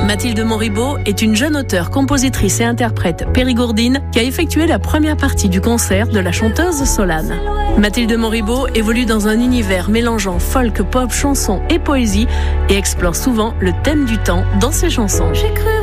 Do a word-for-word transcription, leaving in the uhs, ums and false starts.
Mathilde Moribaud est une jeune auteure, compositrice et interprète périgourdine qui a effectué la première partie du concert de la chanteuse Solane. Mathilde Moribaud évolue dans un univers mélangeant folk, pop, chanson et poésie et explore souvent le thème du temps dans ses chansons. J'ai cru